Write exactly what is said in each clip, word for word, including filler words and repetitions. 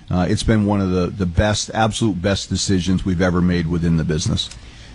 uh, it's been one of the, the best, absolute best decisions we've ever made within the business.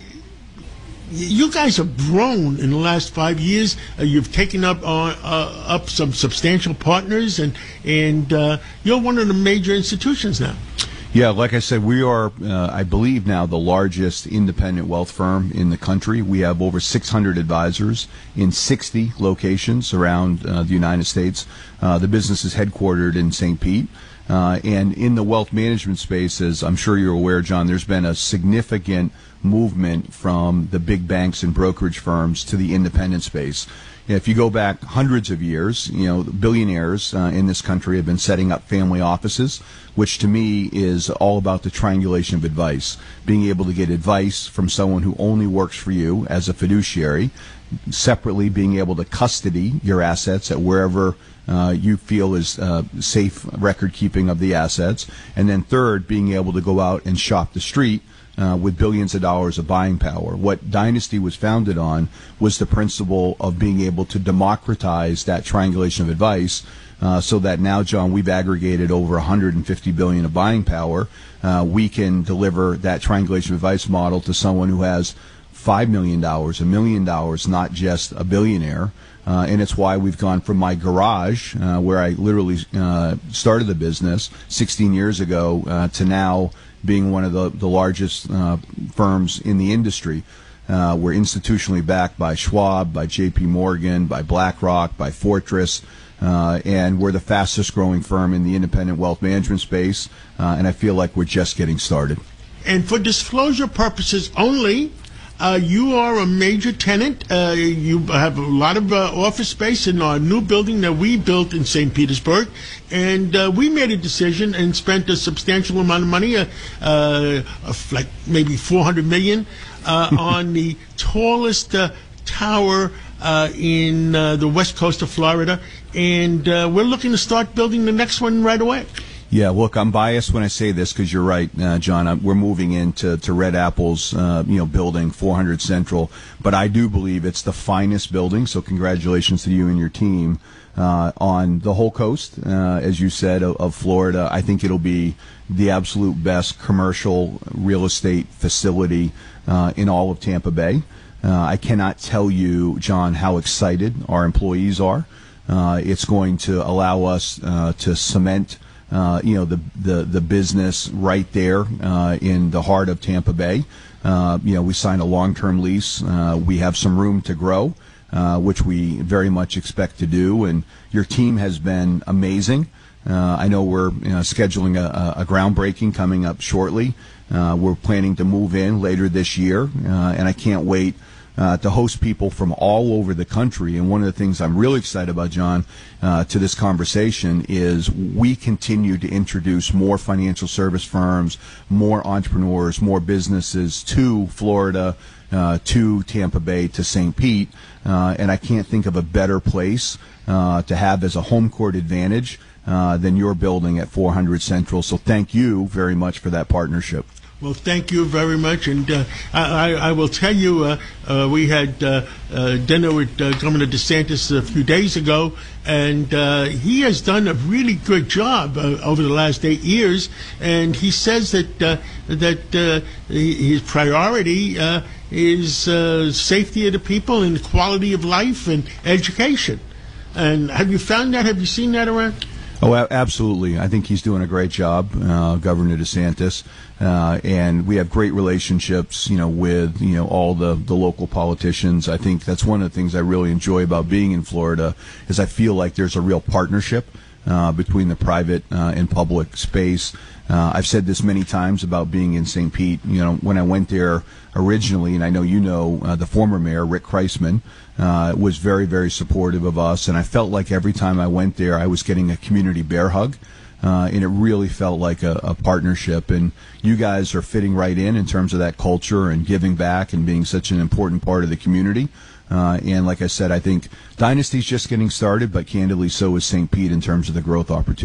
You guys have grown in the last five years. Uh, you've taken up uh, uh, up some substantial partners, and and uh, you're one of the major institutions now. Yeah, like I said, we are, uh, I believe now, the largest independent wealth firm in the country. We have over six hundred advisors in sixty locations around uh, the United States. Uh, the business is headquartered in Saint Pete. Uh, and in the wealth management space, as I'm sure you're aware, John, there's been a significant movement from the big banks and brokerage firms to the independent space. If you go back hundreds of years, you know, billionaires uh, in this country have been setting up family offices, which to me is all about the triangulation of advice, being able to get advice from someone who only works for you as a fiduciary, separately being able to custody your assets at wherever uh, you feel is uh, safe record keeping of the assets, and then third, being able to go out and shop the street Uh, with billions of dollars of buying power. What Dynasty was founded on was the principle of being able to democratize that triangulation of advice, uh, so that now, John, we've aggregated over one hundred fifty billion dollars of buying power. Uh, we can deliver that triangulation of advice model to someone who has five million dollars, a million dollars, not just a billionaire. Uh, and it's why we've gone from my garage, uh, where I literally uh, started the business sixteen years ago, uh, to now being one of the, the largest uh, firms in the industry. Uh, we're institutionally backed by Schwab, by J P Morgan, by BlackRock, by Fortress, uh, and we're the fastest growing firm in the independent wealth management space, uh, and I feel like we're just getting started. And for disclosure purposes only, Uh, you are a major tenant. Uh, you have a lot of uh, office space in our new building that we built in Saint Petersburg. And uh, we made a decision and spent a substantial amount of money, uh, uh, of like maybe four hundred million dollars, uh, on the tallest uh, tower uh, in uh, the west coast of Florida. And uh, we're looking to start building the next one right away. Yeah, look, I'm biased when I say this because you're right, uh, John. I'm, we're moving into to Red Apple's, uh, you know, building four hundred Central, but I do believe it's the finest building. So congratulations to you and your team uh, on the whole coast, uh, as you said, of, of Florida. I think it'll be the absolute best commercial real estate facility uh, in all of Tampa Bay. Uh, I cannot tell you, John, how excited our employees are. Uh, it's going to allow us uh, to cement. Uh, you know, the, the, the business right there uh, in the heart of Tampa Bay. Uh, you know, we signed a long-term lease. Uh, we have some room to grow, uh, which we very much expect to do. And your team has been amazing. Uh, I know we're you know, scheduling a, a groundbreaking coming up shortly. Uh, we're planning to move in later this year, uh, and I can't wait Uh, to host people from all over the country. And one of the things I'm really excited about, John, uh, to this conversation is we continue to introduce more financial service firms, more entrepreneurs, more businesses to Florida, uh, to Tampa Bay, to Saint Pete. Uh, and I can't think of a better place uh, to have as a home court advantage uh, than your building at four hundred Central. So thank you very much for that partnership. Well, thank you very much, and uh, I, I will tell you, uh, uh, we had uh, uh, dinner with uh, Governor DeSantis a few days ago, and uh, he has done a really good job uh, over the last eight years, and he says that uh, that uh, his priority uh, is uh, safety of the people and quality of life and education. And have you found that? Have you seen that around? Oh, absolutely. I think he's doing a great job, uh, Governor DeSantis. Uh, and we have great relationships, you know, with, you know, all the, the local politicians. I think that's one of the things I really enjoy about being in Florida is I feel like there's a real partnership uh, between the private uh, and public space. Uh, I've said this many times about being in Saint Pete. You know, when I went there originally, and I know you know, uh, the former mayor, Rick Kreisman, uh, was very, very supportive of us. And I felt like every time I went there, I was getting a community bear hug. Uh, and it really felt like a, a partnership. And you guys are fitting right in in terms of that culture and giving back and being such an important part of the community. Uh, and like I said, I think Dynasty's just getting started, but candidly, so is Saint Pete in terms of the growth opportunity.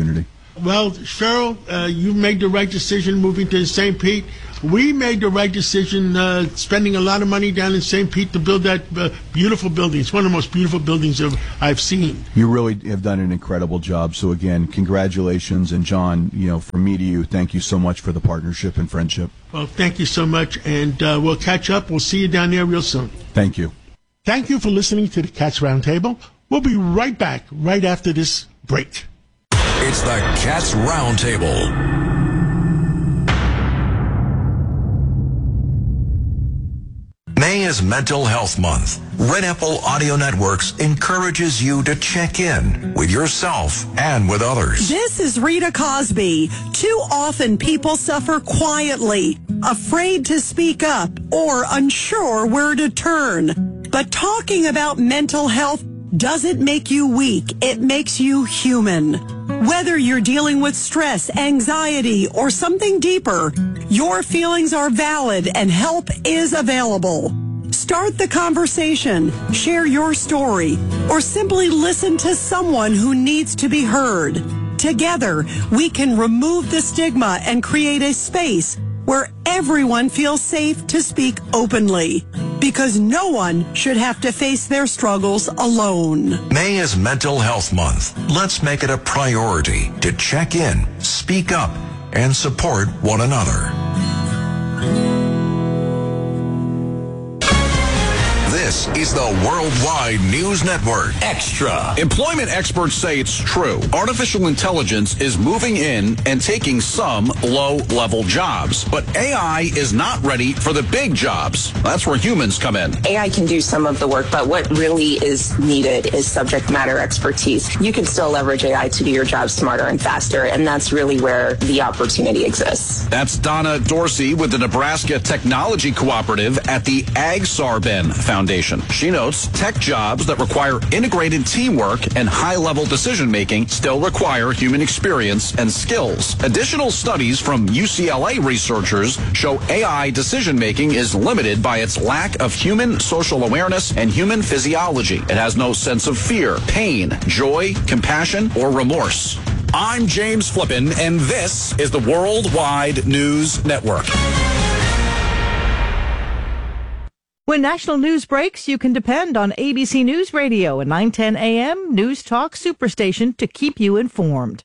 Well, Cheryl, uh, you made the right decision moving to Saint Pete. We made the right decision uh, spending a lot of money down in Saint Pete to build that uh, beautiful building. It's one of the most beautiful buildings I've, I've seen. You really have done an incredible job. So again, congratulations. And John, you know, from me to you, thank you so much for the partnership and friendship. Well, thank you so much. And uh, we'll catch up. We'll see you down there real soon. Thank you. Thank you for listening to the Cats Roundtable. We'll be right back right after this break. It's the Cats Roundtable. May is Mental Health Month. Red Apple Audio Networks encourages you to check in with yourself and with others. This is Rita Cosby. Too often people suffer quietly, afraid to speak up, or unsure where to turn. But talking about mental health doesn't make you weak. It makes you human. Whether you're dealing with stress, anxiety, or something deeper, your feelings are valid and help is available. Start the conversation, share your story, or simply listen to someone who needs to be heard. Together, we can remove the stigma and create a space where everyone feels safe to speak openly, because no one should have to face their struggles alone. May is Mental Health Month. Let's make it a priority to check in, speak up, and support one another. This is the Worldwide News Network. Extra. Employment experts say it's true. Artificial intelligence is moving in and taking some low-level jobs. But A I is not ready for the big jobs. That's where humans come in. A I can do some of the work, but what really is needed is subject matter expertise. You can still leverage A I to do your job smarter and faster, and that's really where the opportunity exists. That's Donna Dorsey with the Nebraska Technology Cooperative at the Ag Sarben Foundation. She notes tech jobs that require integrated teamwork and high-level decision-making still require human experience and skills. Additional studies from U C L A researchers show A I decision-making is limited by its lack of human social awareness and human physiology. It has no sense of fear, pain, joy, compassion, or remorse. I'm James Flippin, and this is the Worldwide News Network. When national news breaks, you can depend on A B C News Radio at nine ten a.m. News Talk Superstation to keep you informed.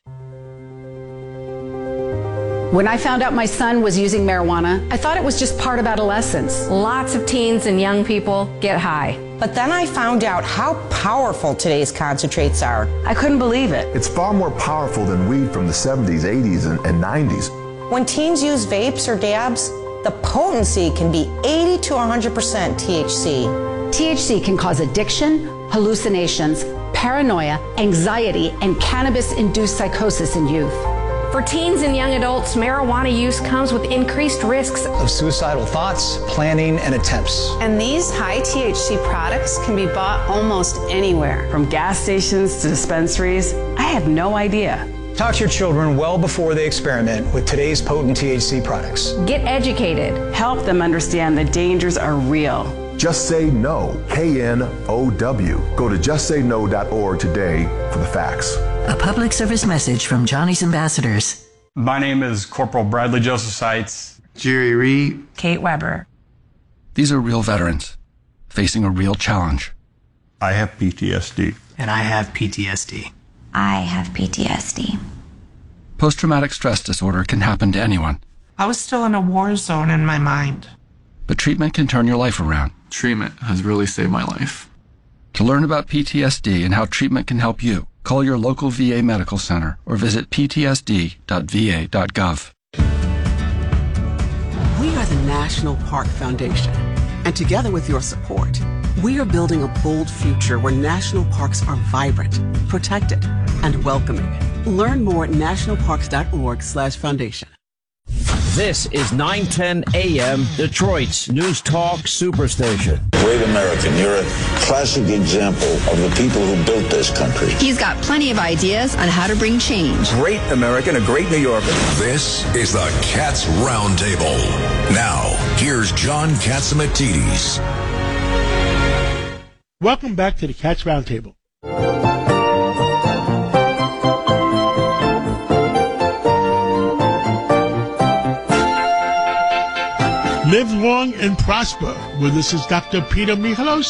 When I found out my son was using marijuana, I thought it was just part of adolescence. Lots of teens and young people get high. But then I found out how powerful today's concentrates are. I couldn't believe it. It's far more powerful than weed from the seventies, eighties, and, and nineties. When teens use vapes or dabs, the potency can be eighty to one hundred percent T H C. T H C can cause addiction, hallucinations, paranoia, anxiety, and cannabis-induced psychosis in youth. For teens and young adults, marijuana use comes with increased risks of suicidal thoughts, planning, and attempts. And these high T H C products can be bought almost anywhere, from gas stations to dispensaries. I had no idea. Talk to your children well before they experiment with today's potent T H C products. Get educated. Help them understand the dangers are real. Just Say No, K N O W. Go to just say no dot org today for the facts. A public service message from Johnny's Ambassadors. My name is Corporal Bradley Joseph Seitz. Jerry Reed. Kate Weber. These are real veterans facing a real challenge. I have P T S D. And I have P T S D. I have P T S D. Post-traumatic stress disorder can happen to anyone. I was still in a war zone in my mind. But treatment can turn your life around. Treatment has really saved my life. To learn about P T S D and how treatment can help you, call your local V A medical center or visit p t s d dot v a dot gov. We are the National Park Foundation, and together with your support, we are building a bold future where national parks are vibrant, protected, and welcoming. Learn more at national parks dot org slash foundation. This is nine ten a.m. Detroit's News Talk Superstation. Great American, you're a classic example of the people who built this country. He's got plenty of ideas on how to bring change. Great American, a great New Yorker. This is the Cats Roundtable. Now, here's John Catsimatidis. Welcome back to the Cats Roundtable. live long and prosper. Well, this is Doctor Peter Michalos.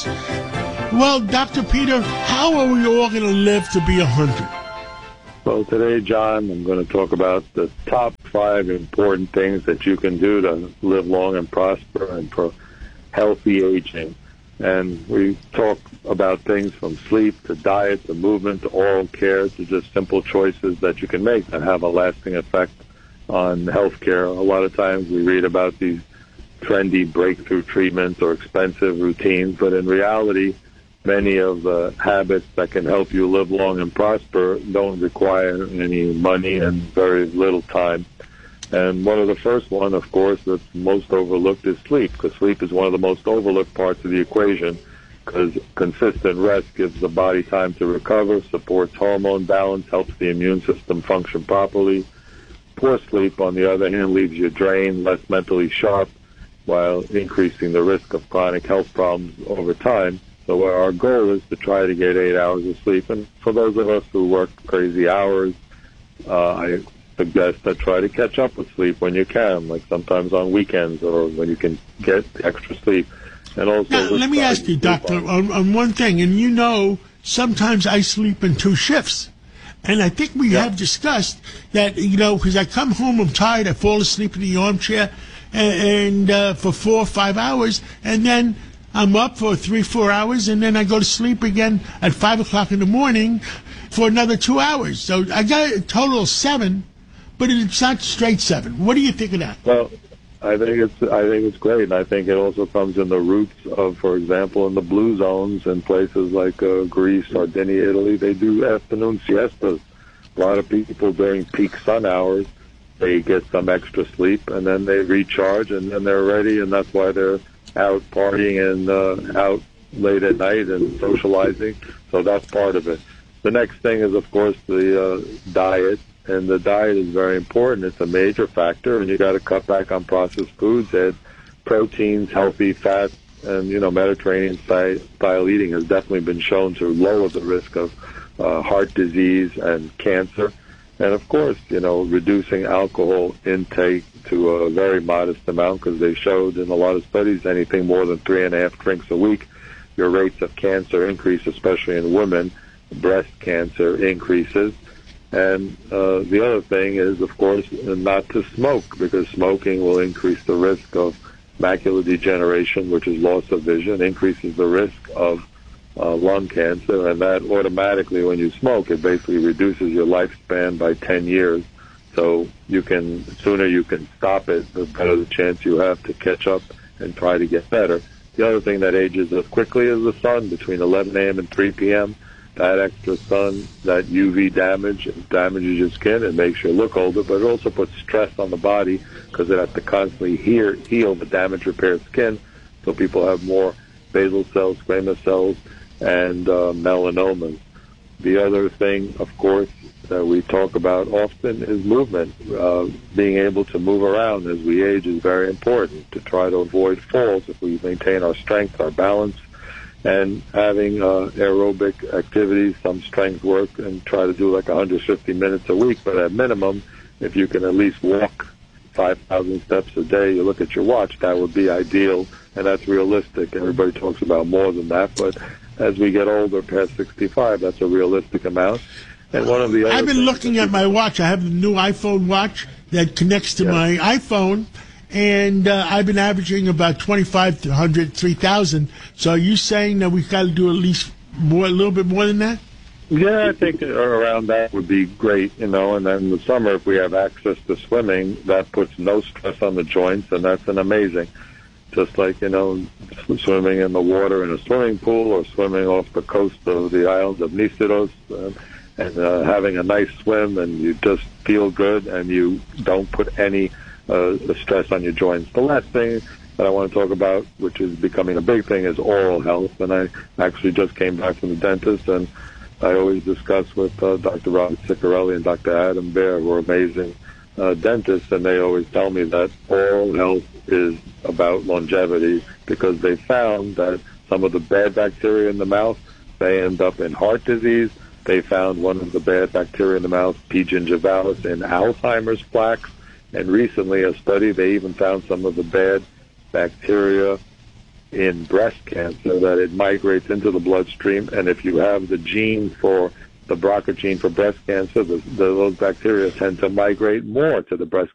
Well, Doctor Peter, how are we all going to live to be one hundred? Well, today, John, I'm going to talk about the top five important things that you can do to live long and prosper and for healthy aging. And we talk about things from sleep to diet to movement to oral care to just simple choices that you can make that have a lasting effect on health care. A lot of times we read about these trendy breakthrough treatments or expensive routines, but in reality, many of the habits that can help you live long and prosper don't require any money and very little time. And one of the first one, of course, that's most overlooked is sleep, because sleep is one of the most overlooked parts of the equation, because consistent rest gives the body time to recover, supports hormone balance, helps the immune system function properly. Poor sleep, on the other hand, leaves you drained, less mentally sharp, while increasing the risk of chronic health problems over time. So our goal is to try to get eight hours of sleep. And for those of us who work crazy hours, uh, I suggest that try to catch up with sleep when you can, like sometimes on weekends or when you can get extra sleep. And also, now, let me ask you, Doctor, on, on one thing. And you know, sometimes I sleep in two shifts. And I think we yeah. have discussed that, you know, because I come home, I'm tired, I fall asleep in the armchair and, and uh, for four or five hours, and then I'm up for three, four hours, and then I go to sleep again at five o'clock in the morning for another two hours. So I got a total of seven, but it's not straight seven. What do you think of that? Well, I think it's I think it's great, and I think it also comes in the roots of, for example, in the blue zones in places like uh, Greece, Sardinia, Italy, they do afternoon siestas. A lot of people during peak sun hours, they get some extra sleep, and then they recharge, and then they're ready, and that's why they're out partying and uh, out late at night and socializing. So that's part of it. The next thing is, of course, the uh, diet. And the diet is very important. It's a major factor, and you got to cut back on processed foods, add proteins, healthy fats, and, you know, Mediterranean style, style eating has definitely been shown to lower the risk of uh, heart disease and cancer. And, of course, you know, reducing alcohol intake to a very modest amount, because they showed in a lot of studies anything more than three and a half drinks a week, your rates of cancer increase, especially in women. Breast cancer increases. And uh, the other thing is, of course, not to smoke, because smoking will increase the risk of macular degeneration, which is loss of vision, increases the risk of uh, lung cancer, and that automatically, when you smoke, it basically reduces your lifespan by ten years. So you can, the sooner you can stop it, the better the chance you have to catch up and try to get better. The other thing that ages as quickly as the sun, between eleven a.m. and three p.m., that extra sun, that U V damage, it damages your skin. It makes you look older, but it also puts stress on the body because it has to constantly heal, heal the damaged, repaired skin. So people have more basal cells, squamous cells, and uh, melanomas. The other thing, of course, that we talk about often is movement. Uh, being able to move around as we age is very important to try to avoid falls if we maintain our strength, our balance, and having uh, aerobic activities, some strength work, and try to do like one hundred fifty minutes a week. But at minimum, if you can at least walk five thousand steps a day, you look at your watch, that would be ideal, and that's realistic. Everybody talks about more than that, but as we get older, past sixty-five, that's a realistic amount. And one of the other I've been looking at my watch. I have the new iPhone watch that connects to yes. my iPhone, and uh, I've been averaging about twenty-five to one hundred, three thousand. So are you saying that we've got to do at least more, a little bit more than that? Yeah, I think around that would be great, you know, and then in the summer, if we have access to swimming, that puts no stress on the joints, and that's an amazing. Just like, you know, swimming in the water in a swimming pool or swimming off the coast of the island of Niceros, uh, and uh, having a nice swim, and you just feel good, and you don't put any uh, stress on your joints. The last thing that I want to talk about, which is becoming a big thing, is oral health. And I actually just came back from the dentist, and I always discuss with uh, Doctor Robert Ciccarelli and Doctor Adam Baer, who are amazing uh, dentists, and they always tell me that oral health is about longevity, because they found that some of the bad bacteria in the mouth, they end up in heart disease. They found one of the bad bacteria in the mouth, P. gingivalis, in Alzheimer's plaques. And recently, a study, they even found some of the bad bacteria in breast cancer that it migrates into the bloodstream, and if you have the gene for the B R C A gene for breast cancer, the, the, those bacteria tend to migrate more to the breast